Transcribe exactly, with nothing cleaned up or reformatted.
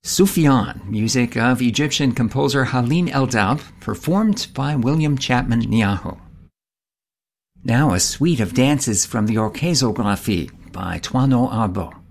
Sufyan, music of Egyptian composer Halim Eldab, performed by William Chapman Niaho. Now a suite of dances from the Orchezographie by Toineau Arbaud.